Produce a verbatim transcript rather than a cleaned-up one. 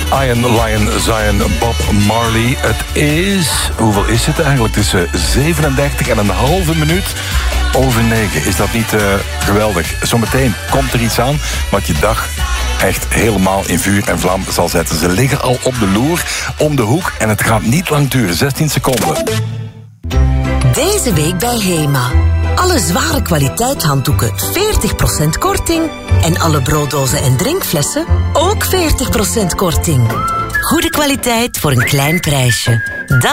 Iron Lion Zion Bob Marley. Het is... Hoeveel is het eigenlijk? Het is uh, zevenendertig en een halve minuut over negen. Is dat niet uh, geweldig? Zometeen komt er iets aan wat je dag echt helemaal in vuur en vlam zal zetten. Ze liggen al op de loer, om de hoek en het gaat niet lang duren. zestien seconden. Deze week bij HEMA. Alle zware kwaliteit handdoeken veertig procent korting. En alle brooddozen en drinkflessen ook veertig procent korting. Goede kwaliteit voor een klein prijsje. Dat